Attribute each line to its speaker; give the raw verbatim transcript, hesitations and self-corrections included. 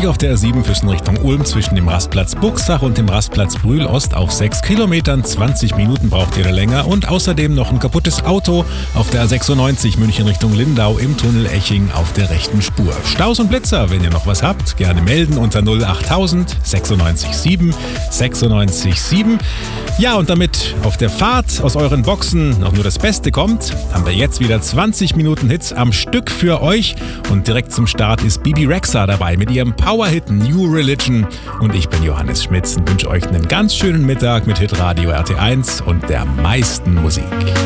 Speaker 1: vierzig auf der R sieben Füssen Richtung Ulm zwischen dem Rastplatz Buchsach und dem Rastplatz Brühl Ost auf sechs Kilometern. zwanzig Minuten braucht ihr da länger. Und außerdem noch ein kaputtes Auto auf der A sechsundneunzig München Richtung Lindau im Tunnel Eching auf der rechten Spur. Staus und Blitzer, wenn ihr noch was habt, gerne melden unter null achttausend sechsundneunzig sieben sechsundneunzig sieben. Ja, und damit auf der Fahrt aus euren Boxen noch nur das Beste kommt, haben wir jetzt wieder zwanzig Minuten Hits am Stück für euch. Und direkt zum Start ist Bebe Rexha dabei mit ihrem Powerhit New Religion. Und ich bin Johannes Schmitz und wünsche euch einen ganz schönen Mittag mit Hitradio R T eins und der meisten Musik.